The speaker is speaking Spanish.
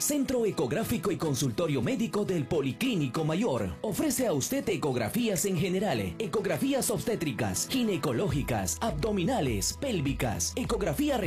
Centro Ecográfico y Consultorio Médico del Policlínico Mayor. Ofrece a usted ecografías en general, ecografías obstétricas, ginecológicas, abdominales, pélvicas, ecografía